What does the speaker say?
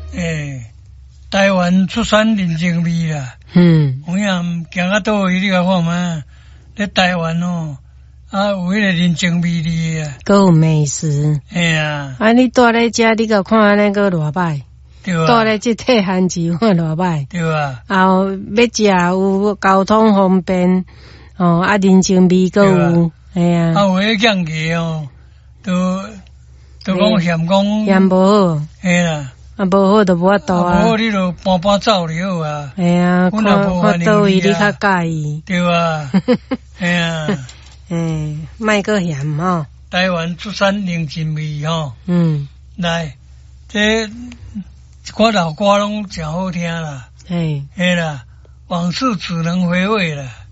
台湾出产人情味啦。有影行到倒位，你甲看嘛？咧台湾哦，有迄个人情味哩啊。 搁有美食。你住咧遮，你甲看安尼个偌歹？对啊。住咧即体汉字看偌歹？对啊。后要食有交通方便，人情味搁有，有迄讲价哦，都讲嫌无好。 啦。 无好就无法度啊。 无好你就搬走就好啊。 看倒位你较介意。 对啊。 莫搁嫌吼。 台湾出产人情味吼。来，这一寡老歌拢真好听啦。啦，往事只能回味啦。